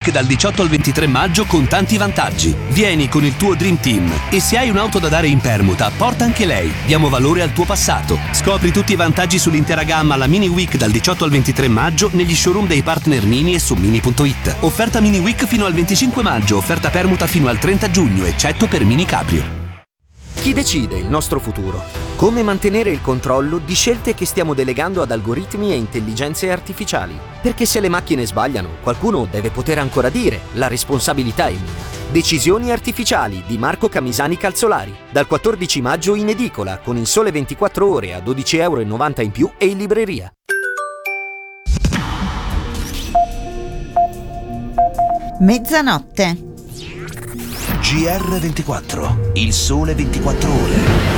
Week dal 18 al 23 maggio con tanti vantaggi. Vieni con il tuo Dream Team e se hai un'auto da dare in permuta, porta anche lei. Diamo valore al tuo passato. Scopri tutti i vantaggi sull'intera gamma alla Mini Week dal 18 al 23 maggio negli showroom dei partner Mini e su Mini.it. Offerta Mini Week fino al 25 maggio, offerta permuta fino al 30 giugno, eccetto per Mini Caprio. Chi decide il nostro futuro? Come mantenere il controllo di scelte che stiamo delegando ad algoritmi e intelligenze artificiali? Perché se le macchine sbagliano, qualcuno deve poter ancora dire «la responsabilità è mia». Decisioni artificiali di Marco Camisani Calzolari. Dal 14 maggio in edicola, con Il Sole 24 Ore a €12,90 in più e in libreria. Mezzanotte. GR24, Il Sole 24 Ore.